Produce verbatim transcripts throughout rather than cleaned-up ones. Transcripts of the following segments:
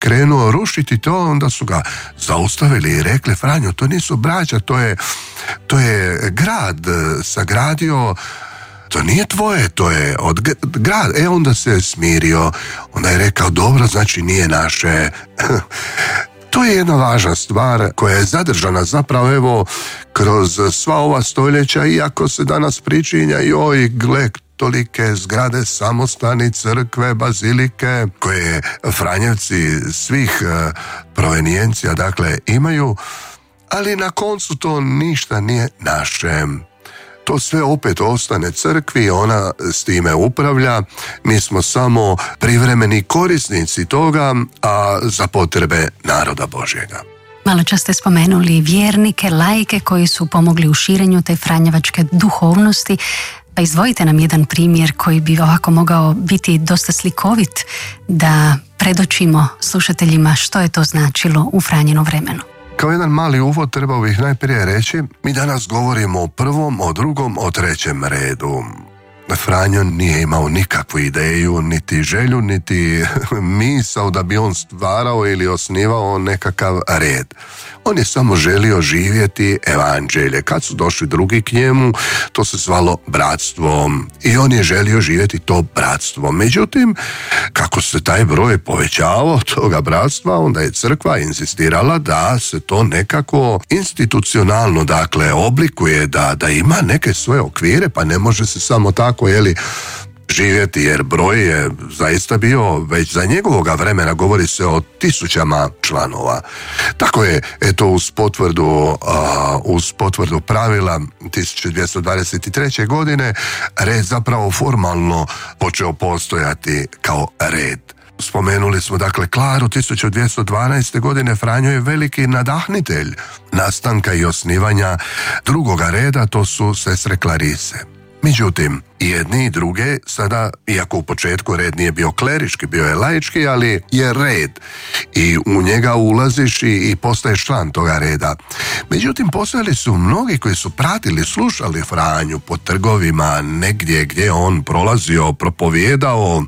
krenuo rušiti to, onda su ga zaustavili i rekli: Franjo, to nisu braća, to je, to je grad sagradio, to nije tvoje, to je od grada. E, onda se smirio, onda je rekao: dobro, znači nije naše. To je jedna važna stvar koja je zadržana zapravo evo kroz sva ova stoljeća, iako se danas pričinja joj, gle, tolike zgrade, samostani, crkve, bazilike koje Franjevci svih uh, provenijencija dakle imaju, ali na koncu to ništa nije naše. To sve opet ostane crkvi, ona s time upravlja, mi smo samo privremeni korisnici toga, a za potrebe naroda Božjega. Malo čas ste spomenuli vjernike, laike koji su pomogli u širenju te franjevačke duhovnosti, pa izdvojite nam jedan primjer koji bi ovako mogao biti dosta slikovit da predočimo slušateljima što je to značilo u Franjino vremenu. Kao jedan mali uvod trebao bih najprije reći, mi danas govorimo o prvom, o drugom, o trećem redu. Franjo nije imao nikakvu ideju, niti želju, niti misao da bi on stvarao ili osnivao nekakav red. On je samo želio živjeti evanđelje. Kad su došli drugi k njemu, to se zvalo bratstvo i on je želio živjeti to bratstvo. Međutim, kako se taj broj povećavao toga bratstva, onda je crkva insistirala da se to nekako institucionalno dakle oblikuje, da, da ima neke svoje okvire, pa ne može se samo tako jeli živjeti, jer broj je zaista bio već za njegovoga vremena, govori se o tisućama članova. Tako je, eto, uz potvrdu, uh, uz potvrdu pravila tisuću dvjesto dvadeset treće. godine red zapravo formalno počeo postojati kao red. Spomenuli smo dakle Klaru, tisuću dvjesto dvanaeste. godine Franjo je veliki nadahnitelj nastanka i osnivanja drugoga reda, to su sestre Klarise. Međutim, i jedni i druge sada, iako u početku red nije bio kleriški, bio je laički, ali je red i u njega ulaziš i, i postaješ član toga reda. Međutim, postojali su mnogi koji su pratili, slušali Franju po trgovima, negdje gdje on prolazio, propovijedao,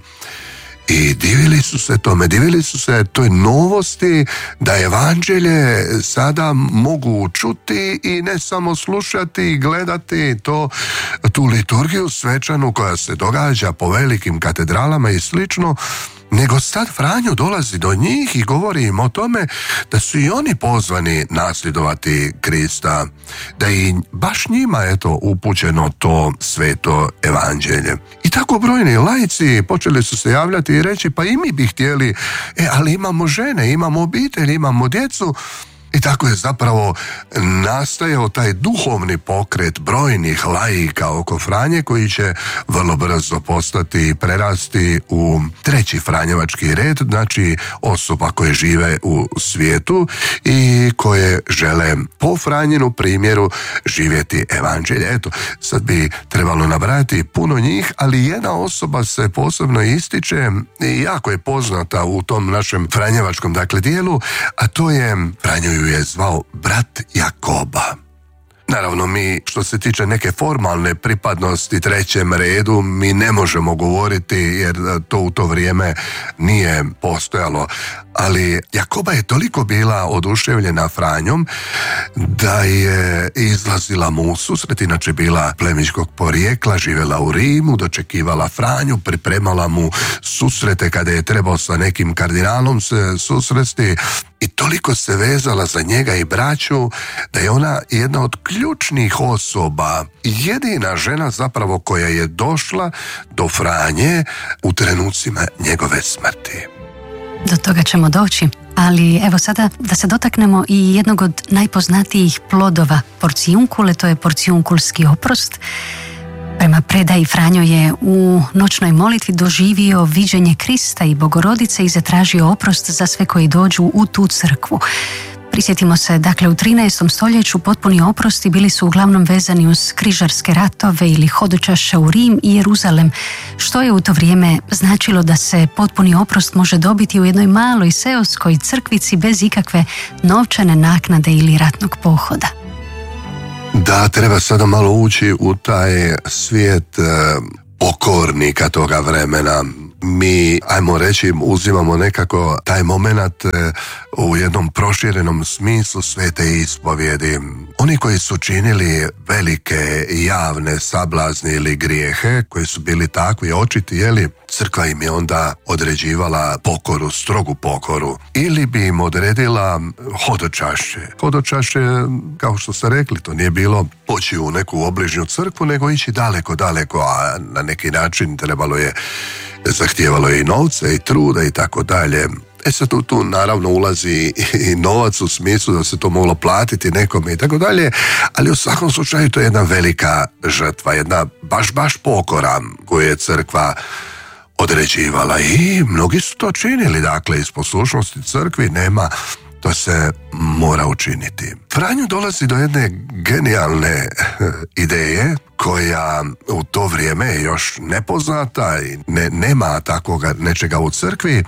i divili su se tome, divili su se toj novosti da evanđelje sada mogu čuti i ne samo slušati i gledati to, tu liturgiju svečanu koja se događa po velikim katedralama i slično, nego sad Franjo dolazi do njih i govori im o tome da su i oni pozvani nasljedovati Krista, da i baš njima je to upućeno to sveto evanđelje. I tako brojni laici počeli su se javljati i reći: pa i mi bi htjeli, e, ali imamo žene, imamo obitelj, imamo djecu. I tako je zapravo nastajao taj duhovni pokret brojnih laika oko Franje koji će vrlo brzo postati i prerasti u treći franjevački red, znači osoba koje žive u svijetu i koje žele po Franjinu primjeru živjeti evanđelje. Eto, sad bi trebalo nabrajati puno njih, ali jedna osoba se posebno ističe i jako je poznata u tom našem franjevačkom dakle dijelu, a to je Franjo je zvao brat Jakoba. Naravno, mi što se tiče neke formalne pripadnosti trećem redu, mi ne možemo govoriti jer to u to vrijeme nije postojalo. Ali Jakoba je toliko bila oduševljena Franjom da je izlazila mu u susret, inače bila plemićkog porijekla, živjela u Rimu, dočekivala Franju, pripremala mu susrete kada je trebao sa nekim kardinalom se susresti i toliko se vezala za njega i braću da je ona jedna od ključnih osoba, jedina žena zapravo koja je došla do Franje u trenucima njegove smrti. Do toga ćemo doći, ali evo sada da se dotaknemo i jednog od najpoznatijih plodova porcijunkule, to je porcijunkulski oprost. Prema predaji Franjo je u noćnoj molitvi doživio viđenje Krista i Bogorodice i zatražio oprost za sve koji dođu u tu crkvu. Prisjetimo se, dakle, u trinaestom stoljeću potpuni oprosti bili su uglavnom vezani uz križarske ratove ili hodočašće u Rim i Jeruzalem, što je u to vrijeme značilo da se potpuni oprost može dobiti u jednoj maloj seoskoj crkvici bez ikakve novčane naknade ili ratnog pohoda. Da, treba sada malo ući u taj svijet e, pokornika toga vremena. mi, ajmo reći, uzimamo nekako taj moment u jednom proširenom smislu svete ispovjedi. Oni koji su činili velike javne sablazni ili grijehe, koji su bili takvi očiti, jeli, crkva im je onda određivala pokoru, strogu pokoru, ili bi im odredila hodočašće. Hodočašće, kao što ste rekli, to nije bilo poći u neku obližnju crkvu, nego ići daleko, daleko, a na neki način trebalo je, zahtijevalo je i novce i truda i tako dalje. E sad tu, tu naravno ulazi i novac u smislu da se to moglo platiti nekome i tako dalje, ali u svakom slučaju to je jedna velika žrtva, jedna baš, baš pokora koju je crkva određivala i mnogi su to činili, dakle iz poslušnosti crkvi nema, to se mora učiniti. Franjo dolazi do jedne genijalne ideje koja u to vrijeme je još nepoznata i ne, nema takvoga nečega u crkvi,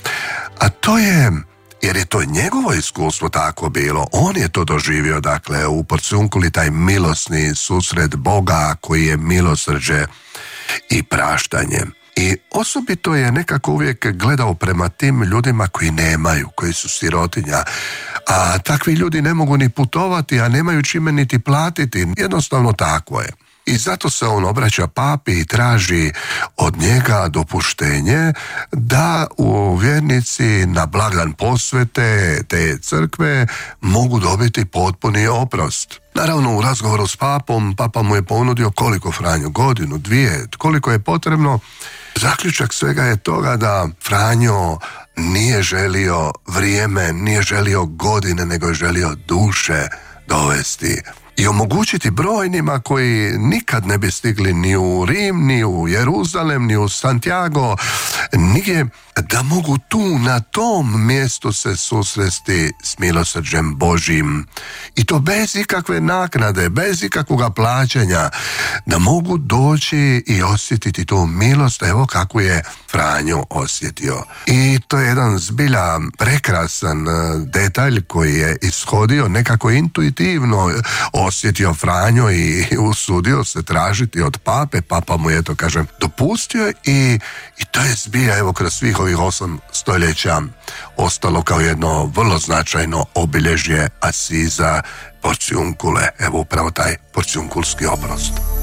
a to je, jer je to njegovo iskustvo tako bilo, on je to doživio, dakle, u Porciunkuli, taj milosni susret Boga koji je milosrđe i praštanje. I osobito je nekako uvijek gledao prema tim ljudima koji nemaju, koji su sirotinja, a takvi ljudi ne mogu ni putovati, a nemaju čime niti platiti, jednostavno tako je. I zato se on obraća papi i traži od njega dopuštenje da u vjernici na blagdan posvete te crkve mogu dobiti potpuni oprost. Naravno, u razgovoru s papom, papa mu je ponudio koliko, Franjo, godinu, dvije, koliko je potrebno. Zaključak svega je toga da Franjo nije želio vrijeme, nije želio godine, nego je želio duše dovesti i omogućiti brojnima koji nikad ne bi stigli ni u Rim, ni u Jeruzalem, ni u Santiago, nigdje, da mogu tu na tom mjestu se susresti s milosrđem Božjim i to bez ikakve naknade, bez ikakvoga plaćanja, da mogu doći i osjetiti tu milost, evo kako je Franjo osjetio. I to je jedan zbilja prekrasan detalj koji je ishodio nekako intuitivno, osjetio Franjo i usudio se tražiti od pape, papa mu je to, kažem, dopustio i, i to je zbilja, evo, kroz svih ovih osam stoljeća ostalo kao jedno vrlo značajno obilježje Asiza, Porciunkule, evo upravo taj porciunkulski oprost.